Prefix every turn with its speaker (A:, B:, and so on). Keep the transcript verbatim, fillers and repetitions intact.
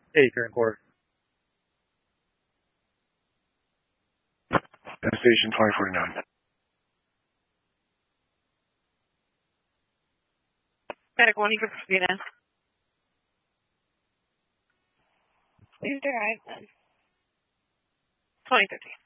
A: Hey, current course.
B: Station twenty forty-nine.
C: Medic one, you can proceed in. Please drive then. twenty fifty.